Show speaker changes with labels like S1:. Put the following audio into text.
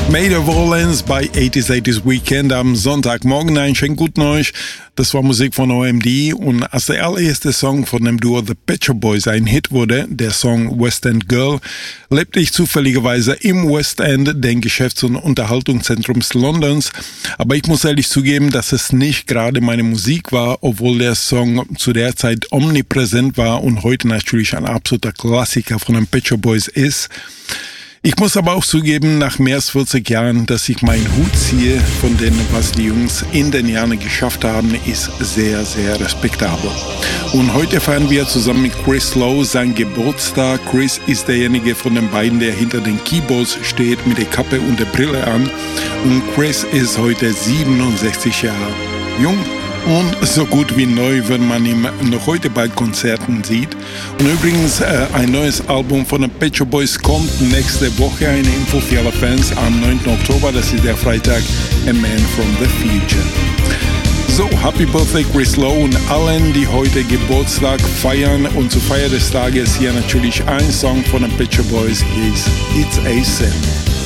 S1: Made of Orleans bei 80s Weekend am Sonntagmorgen. Einen schönen guten euch. Das war Musik von OMD und als der allererste Song von dem Duo The Pet Shop Boys ein Hit wurde, der Song West End Girl, lebte ich zufälligerweise im West End, den Geschäfts- und Unterhaltungszentrums Londons. Aber ich muss ehrlich zugeben, dass es nicht gerade meine Musik war, obwohl der Song zu der Zeit omnipräsent war und heute natürlich ein absoluter Klassiker von den Pet Shop Boys ist. Ich muss aber auch zugeben, nach mehr als 40 Jahren, dass ich meinen Hut ziehe von dem, was die Jungs in den Jahren geschafft haben, ist sehr, sehr respektabel. Und heute feiern wir zusammen mit Chris Lowe seinen Geburtstag. Chris ist derjenige von den beiden, der hinter den Keyboards steht, mit der Kappe und der Brille an. Und Chris ist heute 67 Jahre jung. Und so gut wie neu, wenn man ihn noch heute bei Konzerten sieht. Und übrigens, ein neues Album von den Pet Shop Boys kommt nächste Woche. Eine Info für alle Fans am 9. Oktober, das ist der Freitag, A Man from the Future. So, Happy Birthday Chris Lowe und allen, die heute Geburtstag feiern. Und zur Feier des Tages hier natürlich ein Song von den Pet Shop Boys, hieß It's a Sin.